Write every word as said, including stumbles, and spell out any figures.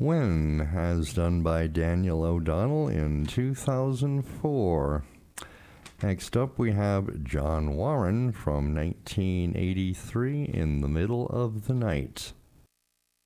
When, as done by Daniel O'Donnell in two thousand four. Next up, we have John Warren from nineteen eighty-three, In the Middle of the Night.